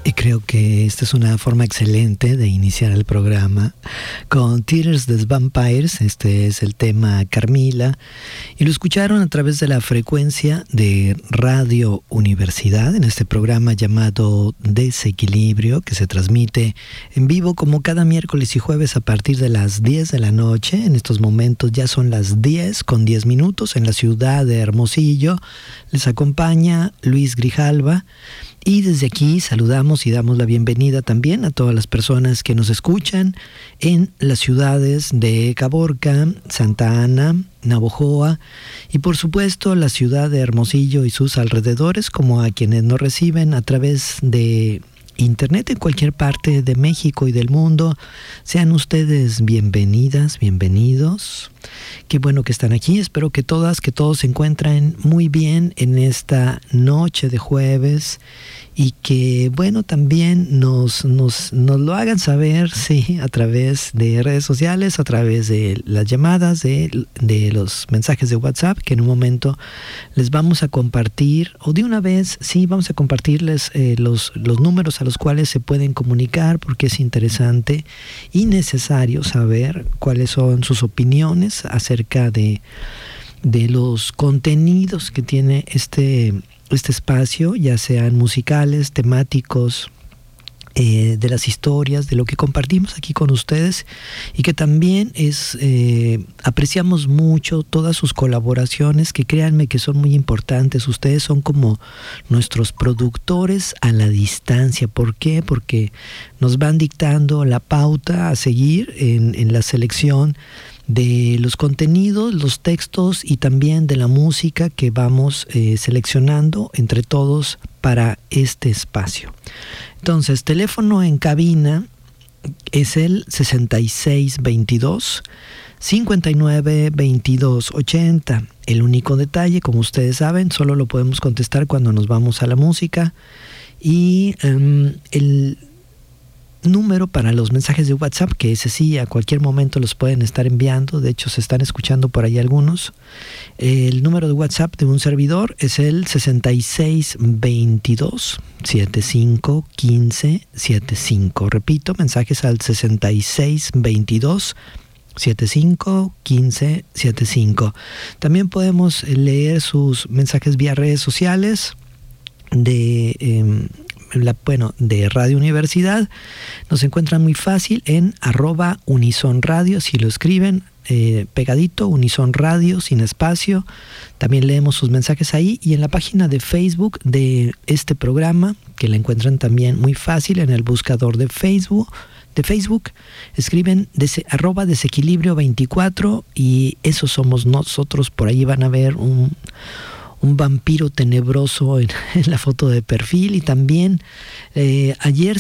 Y creo que esta es una forma excelente de iniciar el programa con Tears the Vampires. Este es el tema Carmila y lo escucharon a través de la frecuencia de Radio Universidad en este programa llamado Desequilibrio, que se transmite en vivo como cada miércoles y jueves a partir de las 10 de la noche. En estos momentos ya son las 10:10 en la ciudad de Hermosillo. Les acompaña Luis Grijalva. Y desde aquí saludamos y damos la bienvenida también a todas las personas que nos escuchan en las ciudades de Caborca, Santa Ana, Navojoa y por supuesto la ciudad de Hermosillo y sus alrededores, como a quienes nos reciben a través de Internet en cualquier parte de México y del mundo. Sean ustedes bienvenidas, bienvenidos. Qué bueno que están aquí. Espero que todos se encuentren muy bien en esta noche de jueves y que, bueno, también nos lo hagan saber, sí, a través de redes sociales, a través de las llamadas, de los mensajes de WhatsApp, que en un momento les vamos a compartir, o de una vez, sí, vamos a compartirles los números a los cuales se pueden comunicar, porque es interesante y necesario saber cuáles son sus opiniones acerca de los contenidos que tiene este espacio, ya sean musicales, temáticos, de las historias, de lo que compartimos aquí con ustedes, y que también apreciamos mucho todas sus colaboraciones, que créanme que son muy importantes. Ustedes son como nuestros productores a la distancia. ¿Por qué? Porque nos van dictando la pauta a seguir en la selección de los contenidos, los textos y también de la música que vamos seleccionando entre todos para este espacio. Entonces, teléfono en cabina es el 6622-592280. El único detalle, como ustedes saben, solo lo podemos contestar cuando nos vamos a la música. Y el número para los mensajes de WhatsApp, que ese sí, a cualquier momento los pueden estar enviando. De hecho, se están escuchando por ahí algunos. El número de WhatsApp de un servidor es el 6622-751575. Repito, mensajes al 6622-751575. También podemos leer sus mensajes vía redes sociales de Radio Universidad. Nos encuentran muy fácil en @UnisonRadio, si lo escriben pegadito, Unison Radio, sin espacio. También leemos sus mensajes ahí, y en la página de Facebook de este programa, que la encuentran también muy fácil en el buscador de Facebook, escriben @desequilibrio24 y eso somos nosotros. Por ahí van a ver un vampiro tenebroso en la foto de perfil. Y también ayer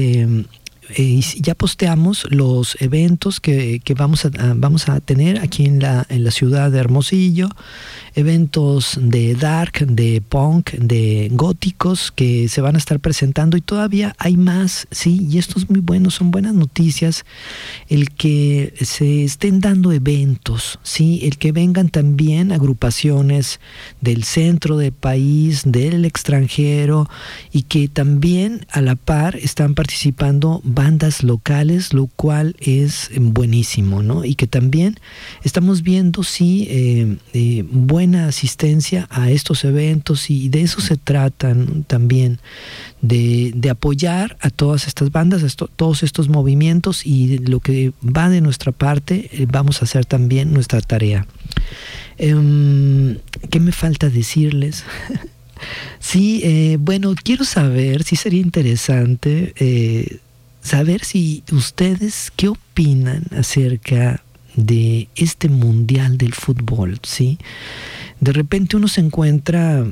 ya posteamos los eventos que vamos a tener aquí en la ciudad de Hermosillo. Eventos de dark, de punk, de góticos que se van a estar presentando, y todavía hay más, sí, y esto es muy bueno, son buenas noticias el que se estén dando eventos, sí, el que vengan también agrupaciones del centro del país, del extranjero, y que también a la par están participando bandas locales, lo cual es buenísimo, ¿no? Y que también estamos viendo, sí, buena asistencia a estos eventos, y de eso se trata, ¿no? También de apoyar a todas estas bandas, todos estos movimientos, y lo que va de nuestra parte, vamos a hacer también nuestra tarea. ¿Qué me falta decirles? Sí, bueno, quiero saber, sí sería interesante saber si ustedes qué opinan acerca de este mundial del fútbol, ¿sí? De repente uno se encuentra